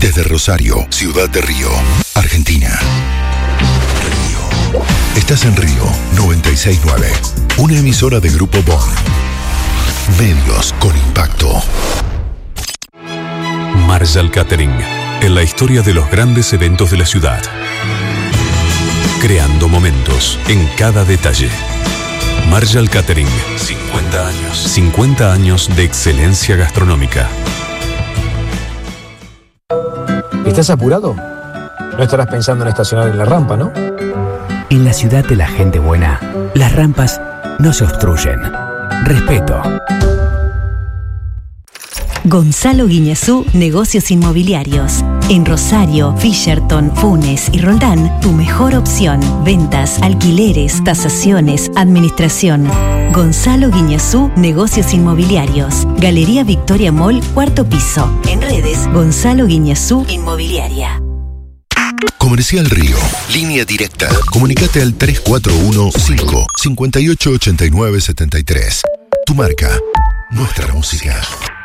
Desde Rosario, Ciudad de Río, Argentina. Río. Estás en Río 969, una emisora de Grupo Bon. Medios con impacto. Marshall Catering, en la historia de los grandes eventos de la ciudad. Creando momentos en cada detalle. Marshall Catering, 50 años. 50 años de excelencia gastronómica. ¿Estás apurado? No estarás pensando en estacionar en la rampa, ¿no? En la ciudad de la gente buena, las rampas no se obstruyen. Respeto. Gonzalo Guiñazú, Negocios Inmobiliarios. En Rosario, Fisherton, Funes y Roldán, tu mejor opción. Ventas, alquileres, tasaciones, administración. Gonzalo Guiñazú, Negocios Inmobiliarios. Galería Victoria Mall, 4º piso. En redes, Gonzalo Guiñazú Inmobiliaria. Comercial Río. Línea directa. Comunicate al 341-558-8973. Tu marca. Nuestra música.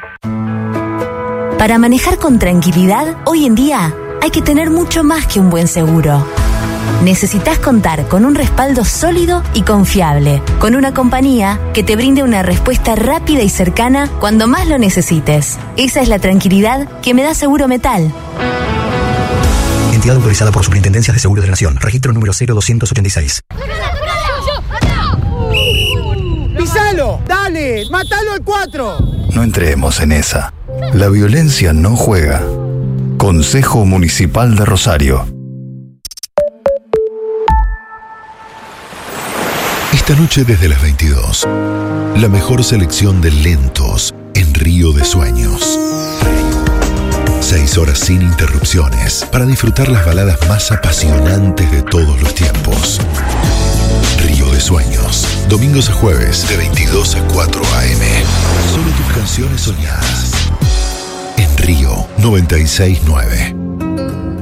Para manejar con tranquilidad, hoy en día hay que tener mucho más que un buen seguro. Necesitas contar con un respaldo sólido y confiable, con una compañía que te brinde una respuesta rápida y cercana cuando más lo necesites. Esa es la tranquilidad que me da Seguro Metal. Entidad autorizada por Superintendencias de Seguros de la Nación. Registro número 0286. ¡Pisalo! ¡Dale! ¡Mátalo al 4! No entremos en esa. La violencia no juega. Consejo Municipal de Rosario. Esta noche desde las 22, la mejor selección de lentos en Río de Sueños. 6 horas sin interrupciones para disfrutar las baladas más apasionantes de todos los tiempos. Río de Sueños, domingos a jueves de 22 a 4 a.m. Solo tus canciones soñadas. En Río 969.